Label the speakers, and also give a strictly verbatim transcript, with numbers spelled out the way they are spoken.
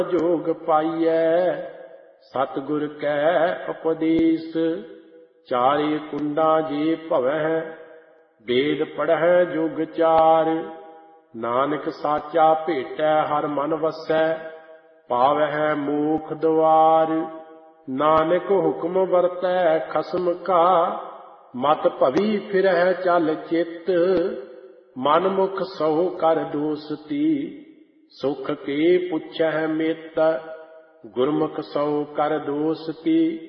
Speaker 1: जोग पाइयै सतगुर कै उपदेश। चारे कुंडा जे भवै वेद पढ़ै जुग चार। नानक साचा भेटै हर मन वसै पावै मूख द्वार। नानक हुक्म वरतै खसम का मत भवी फिरह चल चित। मन मुख सहो कर दोस्ती सुख के पुछै मित। गुरमुख सौ कर दोस्ती